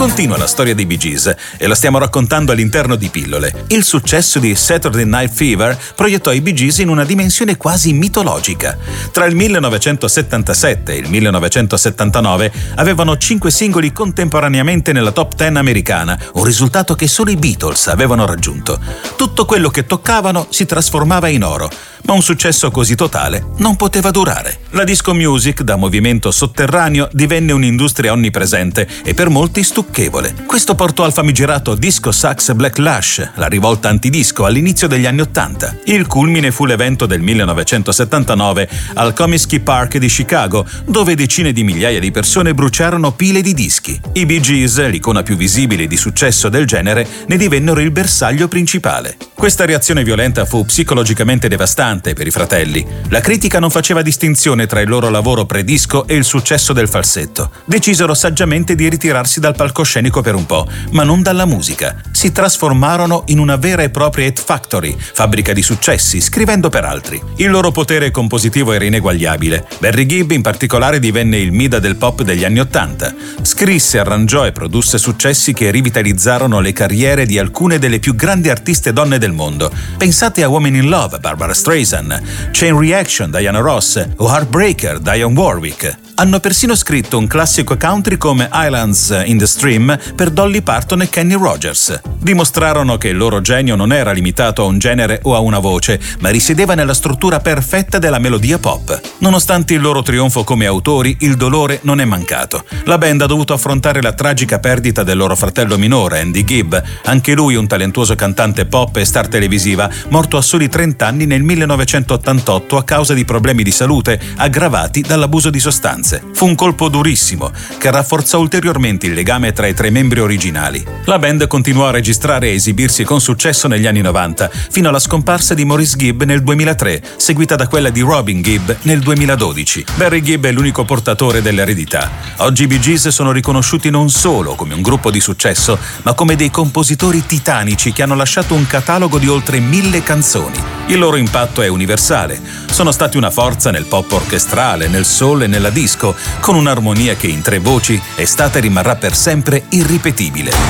Continua la storia dei Bee Gees e la stiamo raccontando all'interno di Pillole. Il successo di Saturday Night Fever proiettò i Bee Gees in una dimensione quasi mitologica. Tra il 1977 e il 1979 avevano 5 singoli contemporaneamente nella top 10 americana, un risultato che solo i Beatles avevano raggiunto. Tutto quello che toccavano si trasformava in oro, ma un successo così totale non poteva durare. La disco music, da movimento sotterraneo, divenne un'industria onnipresente e per molti stucchevole. Questo portò al famigerato disco sax Blacklash, la rivolta antidisco all'inizio degli anni '80. Il culmine fu l'evento del 1979 al Comiskey Park di Chicago, dove decine di migliaia di persone bruciarono pile di dischi. I Bee Gees, l'icona più visibile di successo del genere, ne divennero il bersaglio principale. Questa reazione violenta fu psicologicamente devastante per i fratelli. La critica non faceva distinzione tra il loro lavoro predisco e il successo del falsetto. Decisero saggiamente di ritirarsi dal palcoscenico per un po', ma non dalla musica. Si trasformarono in una vera e propria hit factory, fabbrica di successi, scrivendo per altri. Il loro potere compositivo era ineguagliabile. Barry Gibb in particolare divenne il Mida del pop degli anni '80. Scrisse, arrangiò e produsse successi che rivitalizzarono le carriere di alcune delle più grandi artiste donne del mondo. Pensate a Woman in Love, Barbara Streisand, Chain Reaction, Diana Ross o Heartbreaker, Dionne Warwick. Hanno persino scritto un classico country come Islands in the Stream per Dolly Parton e Kenny Rogers. Dimostrarono che il loro genio non era limitato a un genere o a una voce, ma risiedeva nella struttura perfetta della melodia pop. Nonostante il loro trionfo come autori, il dolore non è mancato. La band ha dovuto affrontare la tragica perdita del loro fratello minore, Andy Gibb, anche lui un talentuoso cantante pop e star televisiva, morto a soli 30 anni nel 1988 a causa di problemi di salute aggravati dall'abuso di sostanze. Fu un colpo durissimo che rafforzò ulteriormente il legame tra i 3 membri originali. La band continuò a registrare e esibirsi con successo negli anni 90 fino alla scomparsa di Maurice Gibb nel 2003, seguita da quella di Robin Gibb nel 2012. Barry Gibb è l'unico portatore dell'eredità. Oggi i Bee Gees sono riconosciuti non solo come un gruppo di successo, ma come dei compositori titanici che hanno lasciato un catalogo di oltre 1000 canzoni. Il loro impatto è universale. Sono stati una forza nel pop orchestrale, nel soul e nella disco, con un'armonia che in 3 voci è stata e rimarrà per sempre irripetibile.